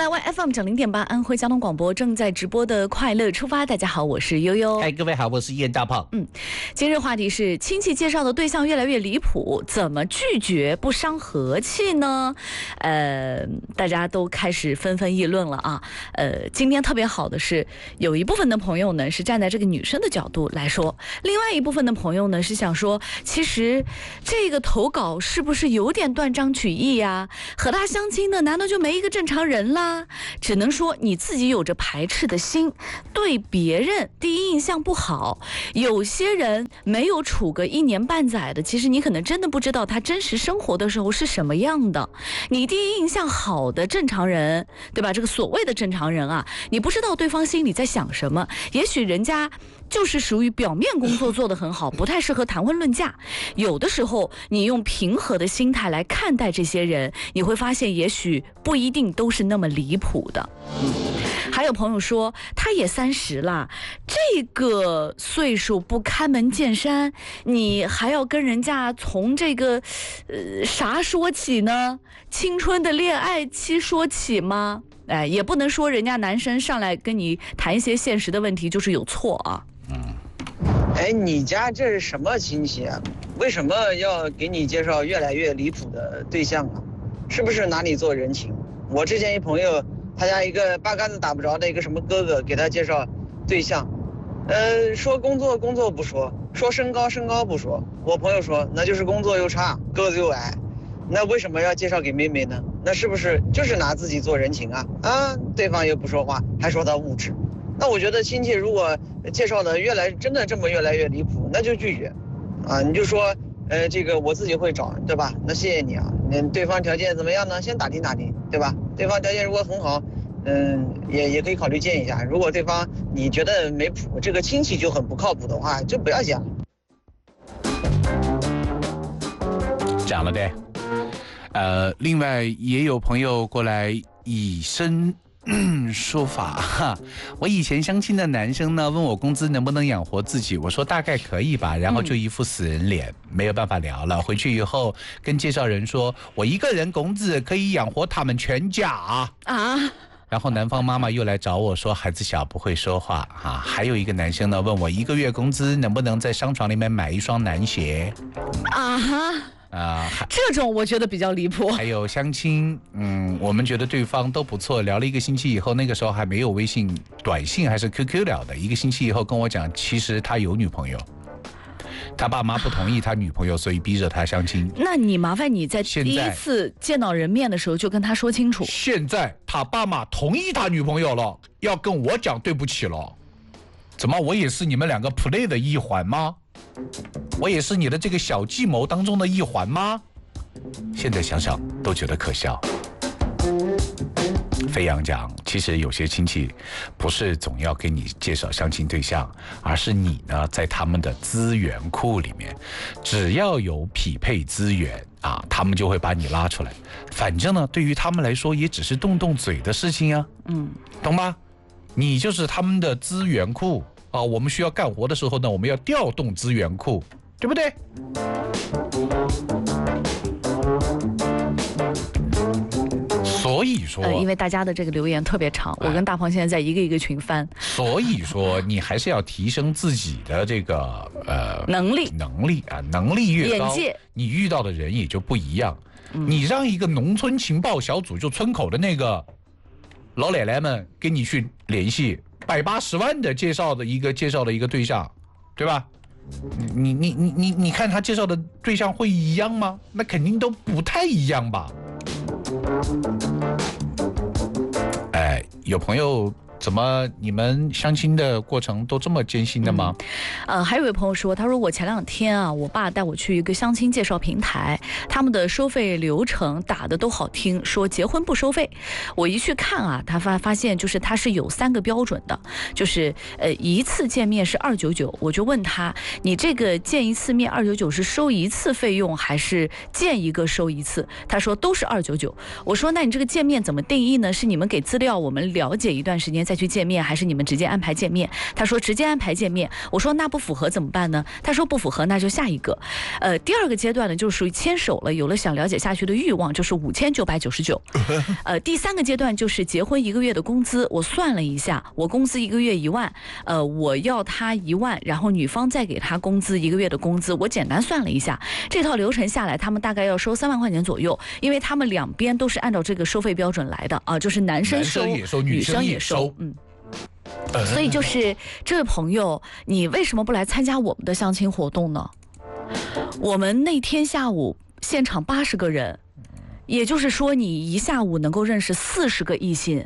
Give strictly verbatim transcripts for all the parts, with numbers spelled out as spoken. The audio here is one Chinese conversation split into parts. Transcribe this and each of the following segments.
来 Y F M 九零点八安徽交通广播正在直播的快乐出发，大家好，我是悠悠。 嗨，各位好，我是燕大炮。 嗯，今日话题是亲戚介绍的对象越来越离谱，怎么拒绝不伤和气呢？呃，大家都开始纷纷议论了啊。呃，今天特别好的是，有一部分的朋友呢是站在这个女生的角度来说，另外一部分的朋友呢是想说，其实这个投稿是不是有点断章取义呀？和他相亲的难道就没一个正常人啦？只能说你自己有着排斥的心，对别人第一印象不好。有些人没有处个一年半载的，其实你可能真的不知道他真实生活的时候是什么样的。你第一印象好的正常人，对吧？这个所谓的正常人啊，你不知道对方心里在想什么，也许人家就是属于表面工作做得很好，不太适合谈婚论嫁。有的时候你用平和的心态来看待这些人，你会发现也许不一定都是那么离谱的。嗯，还有朋友说他也三十了，这个岁数不开门见山，你还要跟人家从这个呃啥说起呢？青春的恋爱期说起吗？哎，也不能说人家男生上来跟你谈一些现实的问题就是有错啊。 嗯，哎，你家这是什么亲戚啊？为什么要给你介绍越来越离谱的对象啊？是不是拿你做人情？我之前一朋友，他家一个八竿子打不着的一个什么哥哥给他介绍对象，呃，说工作工作不说，说身高身高不说。我朋友说那就是工作又差，个子又矮，那为什么要介绍给妹妹呢？那是不是就是拿自己做人情啊？啊，对方又不说话，还说他物质。那我觉得亲戚如果介绍的越来真的这么越来越离谱，那就拒绝，啊，你就说，呃，这个我自己会找，对吧？那谢谢你啊，嗯，对方条件怎么样呢？先打听打听，对吧？对方条件如果很好，嗯，也也可以考虑见一下。如果对方你觉得没谱，这个亲戚就很不靠谱的话，就不要见了。 讲了对。呃，另外也有朋友过来以身说法哈，我以前相亲的男生呢，问我工资能不能养活自己，我说大概可以吧，然后就一副死人脸，嗯、没有办法聊了。回去以后跟介绍人说，我一个人工资可以养活他们全家啊。啊然后男方妈妈又来找我说孩子小不会说话啊。还有一个男生呢问我一个月工资能不能在商场里面买一双男鞋啊哈。啊、呃， 这种我觉得比较离谱。 还有相亲，嗯，我们觉得对方都不错，聊了一个星期以后，那个时候还没有微信、短信还是 Q Q 聊的，一个星期以后跟我讲，其实他有女朋友，他爸妈不同意他女朋友，所以逼着他相亲。 那你麻烦你在第一次见到人面的时候就跟他说清楚。 现在他爸妈同意他女朋友了，要跟我讲对不起了。怎么，我也是你们两个 play 的一环吗？我也是你的这个小计谋当中的一环吗？现在想想都觉得可笑。飞扬讲，其实有些亲戚不是总要给你介绍相亲对象，而是你呢在他们的资源库里面，只要有匹配资源啊，他们就会把你拉出来。反正呢，对于他们来说也只是动动嘴的事情啊，嗯，懂吗？你就是他们的资源库。啊，我们需要干活的时候呢，我们要调动资源库，对不对？所以说， 呃，因为大家的这个留言特别长，我跟大鹏现在在一个一个群翻。 所以说，你还是要提升自己的这个呃能力， 能力啊，能力越高， 眼界， 你遇到的人也就不一样。嗯、你让一个农村情报小组，就村口的那个老奶奶们跟你去联系。百八十万的介绍的一个介绍的一个对象，对吧？你你你你你看他介绍的对象会一样吗？那肯定都不太一样吧。哎，有朋友。怎么你们相亲的过程都这么艰辛的吗？ 嗯、呃，还有一位朋友说，他说我前两天啊，我爸带我去一个相亲介绍平台，他们的收费流程打的都好听，说结婚不收费。我一去看啊，他发发现就是他是有三个标准的，就是呃一次见面是二九九，我就问他，你这个见一次面二九九是收一次费用还是见一个收一次？他说都是二九九。我说那你这个见面怎么定义呢？是你们给资料，我们了解一段时间再再去见面，还是你们直接安排见面？他说直接安排见面。我说那不符合怎么办呢？他说不符合那就下一个。呃，第二个阶段呢，就是属于牵手了，有了想了解下去的欲望，就是五千九百九十九。呃，第三个阶段就是结婚一个月的工资，我算了一下，我工资一个月一万，呃，我要他一万，然后女方再给他工资一个月的工资，我简单算了一下，这套流程下来，他们大概要收三万块钱左右，因为他们两边都是按照这个收费标准来的啊，就是男生收， 男生也收，女生也收， 嗯。所以就是这位朋友，你为什么不来参加我们的相亲活动呢？我们那天下午现场八十个人，也就是说你一下午能够认识四十个异性，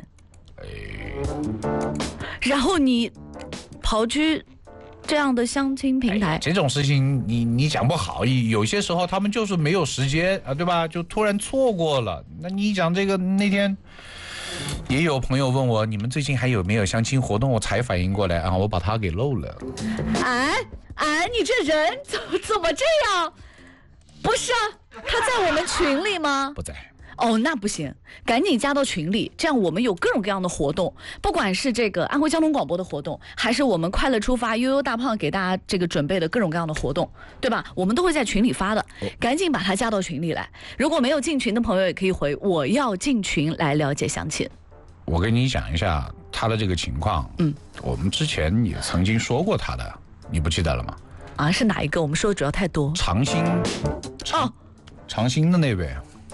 然后你跑去这样的相亲平台， 哎、这种事情你你讲不好，有些时候他们就是没有时间啊，对吧？就突然错过了。那你讲这个那天。也有朋友问我，你们最近还有没有相亲活动？我才反应过来啊，我把他给漏了。 哎哎，你这人怎怎么这样？不是啊，他在我们群里吗？ 不在。 哦，那不行，赶紧加到群里，这样我们有各种各样的活动，不管是这个安徽交通广播的活动，还是我们快乐出发悠悠大胖给大家这个准备的各种各样的活动，对吧？我们都会在群里发的，赶紧把它加到群里来。如果没有进群的朋友，也可以回我要进群来了解详情。 我跟你讲一下他的这个情况，嗯，我们之前也曾经说过他的，你不记得了吗？ 啊，是哪一个？我们说的主要太多。 长兴， 哦， 长兴的那位。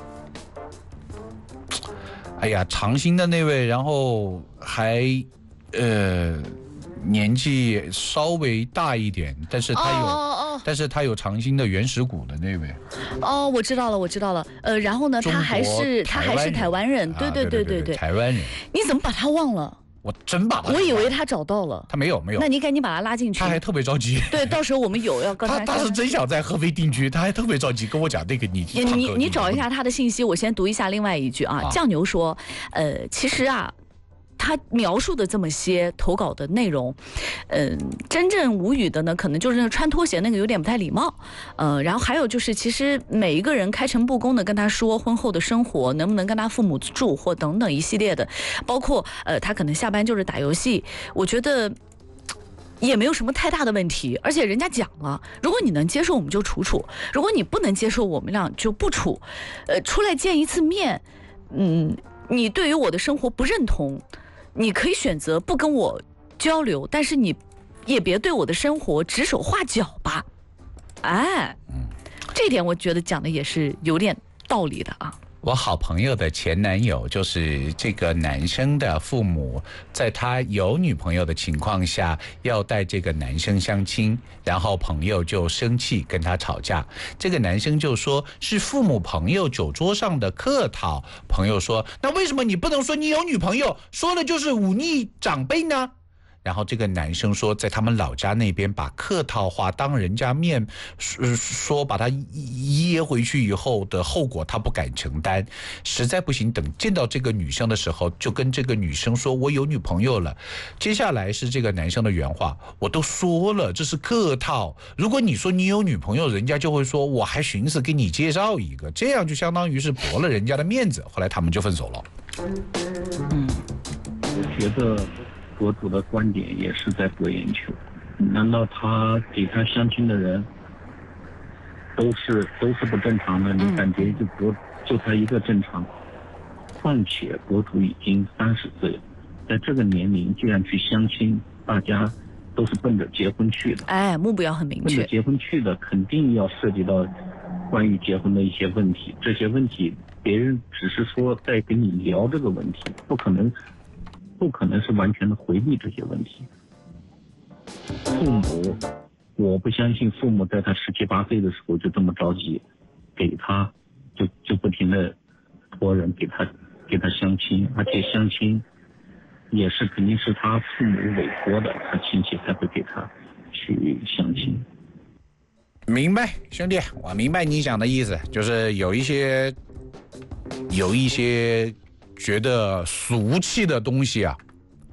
哎呀，长兴的那位，然后还呃年纪稍微大一点，但是他有，哦哦哦但是他有长兴的原始股的那位。 哦，我知道了，我知道了。呃，然后呢，他还是他还是台湾人，对对对对对， 台湾人。 你怎么把他忘了？ 我真把他， 我以为他找到了， 他没有没有。 那你赶紧把他拉进去。 他还特别着急。 对，到时候我们有要跟他。 他他是真想在合肥定居，他还特别着急跟我讲那个你你你你找一下他的信息，我先读一下另外一句啊。啊酱牛说，呃，其实啊。他描述的这么些投稿的内容，嗯、呃，真正无语的呢，可能就是那个穿拖鞋那个有点不太礼貌，呃，然后还有就是，其实每一个人开诚布公的跟他说婚后的生活能不能跟他父母住或等等一系列的，包括呃，他可能下班就是打游戏，我觉得也没有什么太大的问题，而且人家讲了，如果你能接受我们就处处，如果你不能接受我们俩就不处，呃，出来见一次面，嗯，你对于我的生活不认同。你可以选择不跟我交流，但是你也别对我的生活指手画脚吧。哎，这点我觉得讲的也是有点道理的啊。 我好朋友的前男友就是这个男生的父母，在他有女朋友的情况下要带这个男生相亲，然后朋友就生气跟他吵架，这个男生就说是父母朋友酒桌上的客套，朋友说那为什么你不能说你有女朋友，说了就是忤逆长辈呢？然后这个男生说，在他们老家那边把客套话当人家面说，说把他噎回去以后的后果他不敢承担，实在不行，等见到这个女生的时候，就跟这个女生说我有女朋友了。接下来是这个男生的原话，我都说了这是客套，如果你说你有女朋友，人家就会说我还寻思给你介绍一个，这样就相当于是驳了人家的面子。后来他们就分手了。 嗯，我觉得博主的观点也是在博眼球，难道他给他相亲的人都是都是不正常的？你感觉就博就他一个正常？况且博主已经三十岁了，在这个年龄既然去相亲，大家都是奔着结婚去的。 哎，目标很明确。 奔着结婚去的，肯定要涉及到关于结婚的一些问题。这些问题，别人只是说在跟你聊这个问题，不可能。不可能是完全的回避这些问题。父母，我不相信父母在他十七八岁的时候就这么着急，给他就就不停的托人给他给他相亲，而且相亲也是肯定是他父母委托的，他亲戚才会给他去相亲。 明白，兄弟，我明白你讲的意思，就是有一些有一些。觉得俗气的东西啊，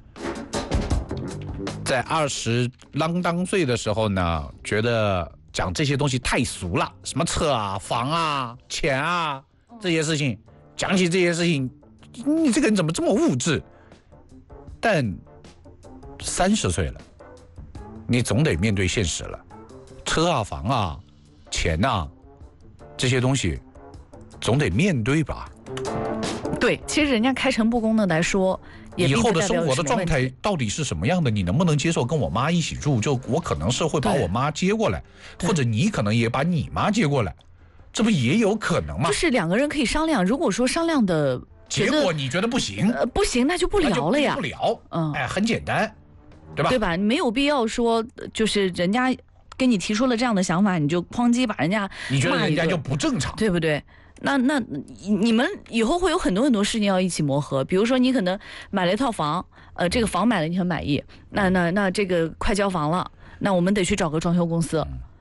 在二十啷当岁的时候呢，觉得讲这些东西太俗了，什么车啊、房啊、钱啊这些事情，讲起这些事情，你这个人怎么这么物质？但三十岁了，你总得面对现实了，车啊、房啊、钱啊这些东西，总得面对吧。 对，其实人家开诚布公的来说，也以后的并不代表生活的状有什么问题态到底是什么样的？你能不能接受跟我妈一起住？就我可能是会把对我妈接过来， 对或者你可能也把你妈接过来，这不也有可能吗就？是两个人可以商量。如果说商量的结果你觉得不行， 呃不行，那就不那就聊了呀不。聊， 嗯， 哎，很简单，对吧？ 对吧？没有必要说，就是人家跟你提出了这样的想法，你就哐叽把人家你觉得骂一顿人家就不正常？ 对不对？那那你们以后会有很多很多事情要一起磨合，比如说你可能买了一套房，呃，这个房买了你很满意，那那那这个快交房了，那我们得去找个装修公司，